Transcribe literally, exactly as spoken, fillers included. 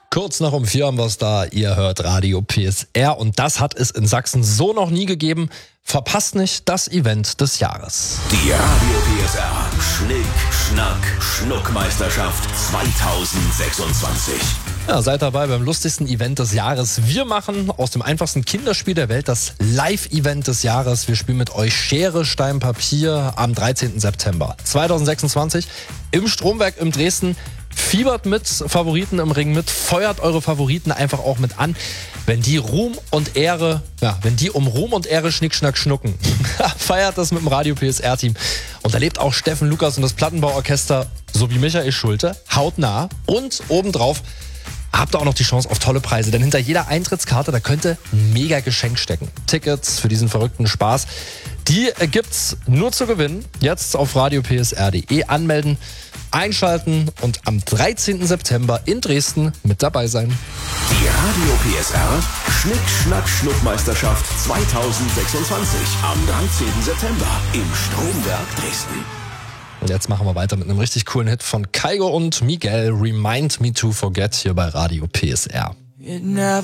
Kurz nach um vier haben wir es da. Ihr hört Radio P S R und das hat es in Sachsen so noch nie gegeben. Verpasst nicht das Event des Jahres. Die Radio P S R Schnick, Schnack, Schnuckmeisterschaft zweitausendsechsundzwanzig. Ja, seid dabei beim lustigsten Event des Jahres. Wir machen aus dem einfachsten Kinderspiel der Welt das Live-Event des Jahres. Wir spielen mit euch Schere, Stein, Papier am dreizehnten September zweitausendsechsundzwanzig im Stromwerk in Dresden. Fiebert mit, Favoriten im Ring mit, feuert eure Favoriten einfach auch mit an. Wenn die Ruhm und Ehre, ja, wenn die um Ruhm und Ehre Schnick, Schnack, Schnucken, feiert das mit dem Radio P S R-Team. Und erlebt auch Steffen Lukas und das Plattenbauorchester sowie Michael Schulte hautnah. Und obendrauf habt ihr auch noch die Chance auf tolle Preise, denn hinter jeder Eintrittskarte, da könnte ein mega Geschenk stecken. Tickets für diesen verrückten Spaß, die gibt's nur zu gewinnen. Jetzt auf radio p s r punkt d e anmelden, einschalten und am dreizehnten September in Dresden mit dabei sein. Die Radio P S R Schnick, Schnack, Schnuckmeisterschaft zweitausendsechsundzwanzig am dreizehnten September im Stromwerk Dresden. Und jetzt machen wir weiter mit einem richtig coolen Hit von Kaigo und Miguel, Remind Me to Forget, hier bei Radio P S R.